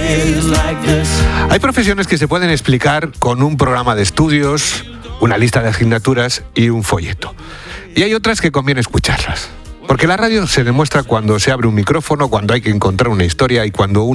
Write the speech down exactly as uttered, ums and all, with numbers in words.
Hay profesiones que se pueden explicar con un programa de estudios, una lista de asignaturas y un folleto. Y hay otras que conviene escucharlas. Porque la radio se demuestra cuando se abre un micrófono, cuando hay que encontrar una historia y cuando uno